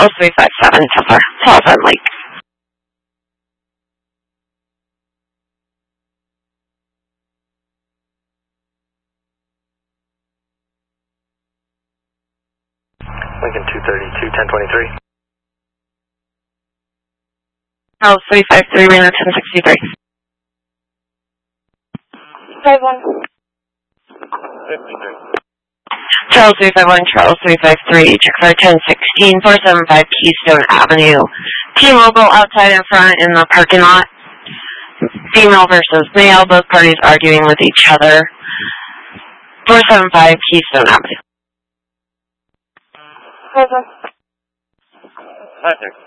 Charles 357 so far. Telephone Lake. Lincoln 232, 1023. Charles 353, Reno 1063. 51. 53. Charles 351, Charles 353, check for 1016, 475 Keystone Avenue. T-Mobile outside in front in the parking lot. Female versus male, both parties arguing with each other. 475 Keystone Avenue. 51. 56.